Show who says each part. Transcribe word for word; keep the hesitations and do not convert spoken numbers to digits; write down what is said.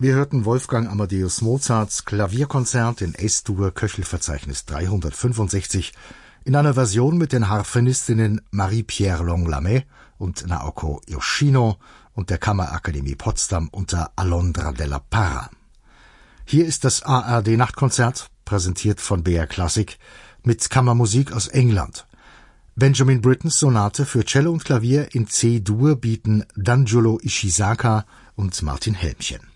Speaker 1: Wir hörten Wolfgang Amadeus Mozarts Klavierkonzert in Es-Dur Köchelverzeichnis dreihundertfünfundsechzig in einer Version mit den Harfenistinnen Marie-Pierre Longlamé und Naoko Yoshino und der Kammerakademie Potsdam unter Alondra della Parra. Hier ist das A R D-Nachtkonzert, präsentiert von B R Classic, mit Kammermusik aus England. Benjamin Brittens Sonate für Cello und Klavier in C-Dur bieten Danjolo Ishizaka und Martin Helmchen.